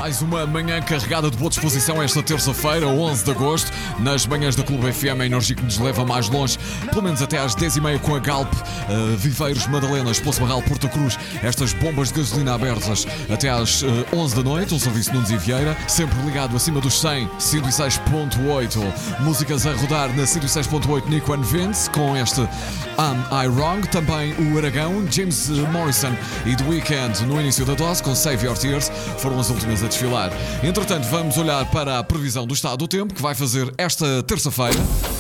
Mais uma manhã carregada de boa disposição esta terça-feira, 11 de agosto. Nas manhãs da Clube FM, a energia que nos leva mais longe, pelo menos até às 10h30 com a Galp, Viveiros, Madalenas, Poço Barral, Porto Cruz. Estas bombas de gasolina abertas até às 11 da noite, um serviço Nunes e Vieira, sempre ligado acima dos 100, 106.8. Músicas a rodar na 106.8 Nico and Vince, com este Am I Wrong? Também o Aragão, James Morrison e The Weeknd no início da dose, com Save Your Tears, foram as últimas a desfilar. Entretanto, vamos olhar para a previsão do estado do tempo, que vai fazer esta terça-feira.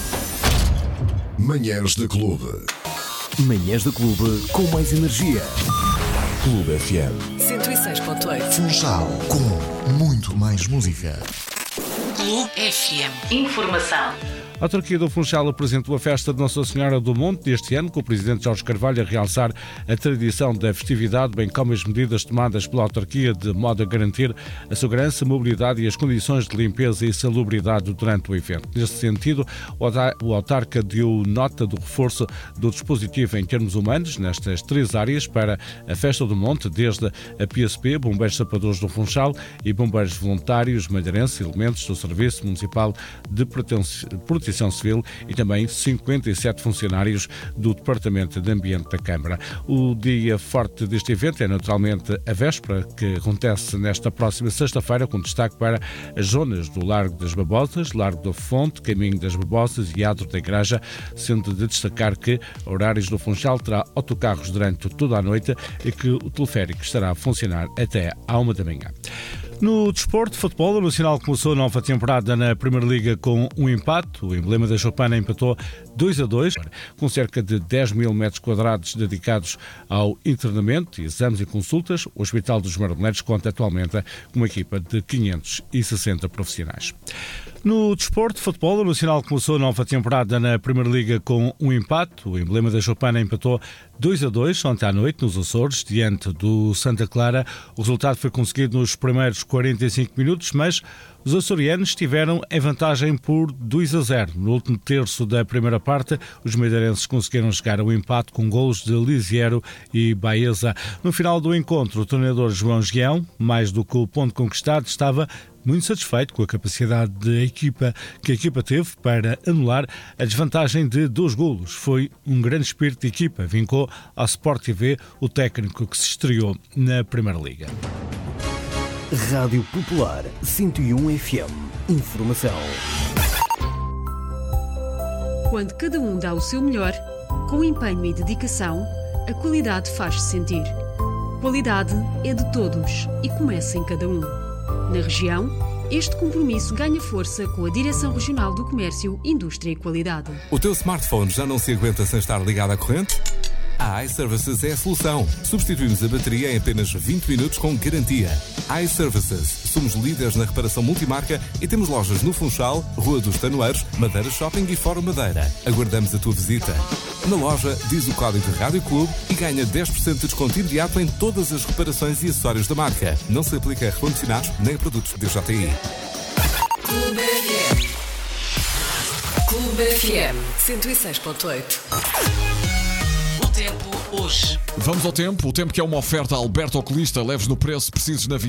Manhãs da Clube. Manhãs da Clube com mais energia. Clube FM 106.8. Funchal com muito mais música. Clube FM. Informação. A autarquia do Funchal apresentou a festa de Nossa Senhora do Monte deste ano, com o Presidente Jorge Carvalho a realçar a tradição da festividade, bem como as medidas tomadas pela autarquia de modo a garantir a segurança, a mobilidade e as condições de limpeza e salubridade durante o evento. Neste sentido, o autarca deu nota do reforço do dispositivo em termos humanos nestas três áreas para a Festa do Monte, desde a PSP, Bombeiros Sapadores do Funchal e Bombeiros Voluntários madeirenses, elementos do Serviço Municipal de Proteção Civil e também 57 funcionários do Departamento de Ambiente da Câmara. O dia forte deste evento é naturalmente a véspera, que acontece nesta próxima sexta-feira, com destaque para as zonas do Largo das Babosas, Largo da Fonte, Caminho das Babosas e Adro da Igreja, sendo de destacar que Horários do Funchal terá autocarros durante toda a noite e que o teleférico estará a funcionar até à 1 da manhã. No desporto, futebol, o Nacional começou a nova temporada na Primeira Liga com um empate. O emblema da Chopana empatou 2-2, com cerca de 10 mil metros quadrados dedicados ao internamento, exames e consultas. O Hospital dos Marmoleiros conta atualmente com uma equipa de 560 profissionais. No desporto, futebol, o Nacional começou a nova temporada na Primeira Liga com um empate. O emblema da Chopana empatou 2-2 ontem à noite nos Açores, diante do Santa Clara. O resultado foi conseguido nos primeiros 45 minutos, mas os açorianos tiveram em vantagem por 2-0. No último terço da primeira parte, os madeirenses conseguiram chegar ao empate com golos de Lisiero e Baeza. No final do encontro, o treinador João Gião, mais do que o ponto conquistado, estava muito satisfeito com a capacidade que a equipa teve para anular a desvantagem de 2 golos. Foi um grande espírito de equipa, vincou ao Sport TV o técnico que se estreou na Primeira Liga. Rádio Popular 101 FM. Informação. Quando cada um dá o seu melhor, com empenho e dedicação, a qualidade faz-se sentir. Qualidade é de todos e começa em cada um. Na região, este compromisso ganha força com a Direção Regional do Comércio, Indústria e Qualidade. O teu smartphone já não se aguenta sem estar ligado à corrente? A iServices é a solução. Substituímos a bateria em apenas 20 minutos com garantia. iServices. Somos líderes na reparação multimarca e temos lojas no Funchal, Rua dos Tanoeiros, Madeira Shopping e Fórum Madeira. Aguardamos a tua visita. Na loja, diz o código de Rádio Clube e ganha 10% de desconto imediato em todas as reparações e acessórios da marca. Não se aplica a recondicionados nem a produtos DJI. Clube FM. Clube FM 106.8. O tempo hoje. Vamos ao tempo. O tempo que é uma oferta a Alberto Oculista. Leves no preço, precisos na vida.